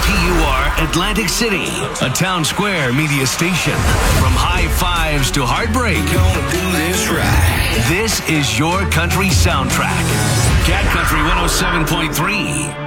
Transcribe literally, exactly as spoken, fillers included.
P U R Atlantic City, a Town Square media station. From high fives to heartbreak, Gonna do this right. this is your country soundtrack. Cat Country one oh seven point three.